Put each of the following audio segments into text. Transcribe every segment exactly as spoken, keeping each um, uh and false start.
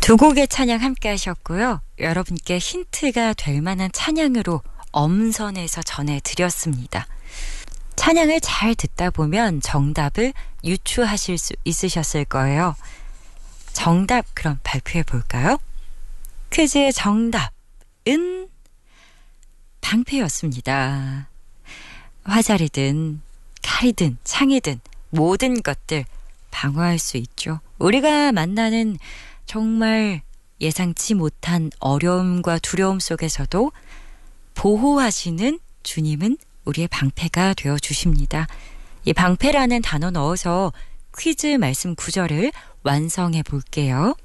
두 곡의 찬양 함께 하셨고요. 여러분께 힌트가 될 만한 찬양으로 엄선해서 전해드렸습니다. 찬양을 잘 듣다 보면 정답을 유추하실 수 있으셨을 거예요. 정답 그럼 발표해 볼까요? 퀴즈의 정답은 방패였습니다. 화살이든 칼이든 창이든 모든 것들 방어할 수 있죠. 우리가 만나는 정말 예상치 못한 어려움과 두려움 속에서도 보호하시는 주님은 우리의 방패가 되어주십니다. 이 방패라는 단어 넣어서 퀴즈 말씀 구절을 완성해 볼게요.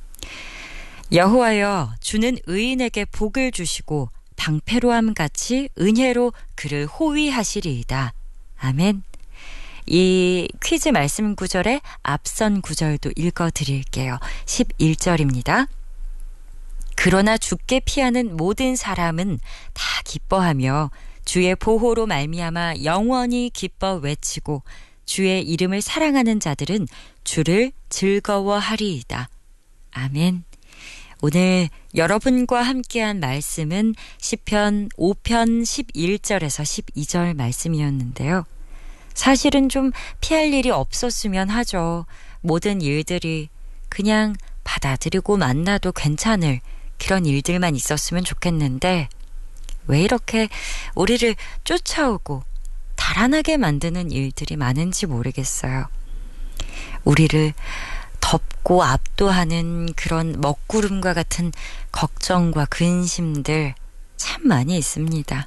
여호와여, 주는 의인에게 복을 주시고 방패로함 같이 은혜로 그를 호위하시리이다. 아멘. 이 퀴즈 말씀 구절의 앞선 구절도 읽어드릴게요. 십일 절입니다. 그러나 주께 피하는 모든 사람은 다 기뻐하며 주의 보호로 말미암아 영원히 기뻐 외치고 주의 이름을 사랑하는 자들은 주를 즐거워하리이다. 아멘. 오늘 여러분과 함께한 말씀은 시편 오 편 십일 절에서 십이 절 말씀이었는데요. 사실은 좀 피할 일이 없었으면 하죠. 모든 일들이 그냥 받아들이고 만나도 괜찮을 그런 일들만 있었으면 좋겠는데 왜 이렇게 우리를 쫓아오고 달아나게 만드는 일들이 많은지 모르겠어요. 우리를 덮고 압도하는 그런 먹구름과 같은 걱정과 근심들 참 많이 있습니다.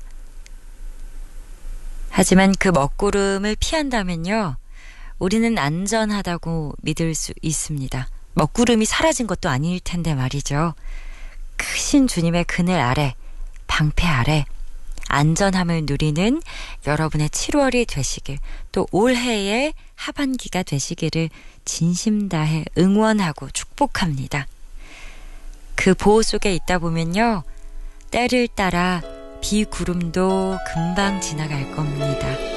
하지만 그 먹구름을 피한다면요, 우리는 안전하다고 믿을 수 있습니다. 먹구름이 사라진 것도 아닐 텐데 말이죠. 크신 주님의 그늘 아래, 방패 아래 안전함을 누리는 여러분의 칠월이 되시길, 또 올해의 하반기가 되시기를 진심 다해 응원하고 축복합니다. 그 보호 속에 있다 보면요, 때를 따라 비구름도 금방 지나갈 겁니다.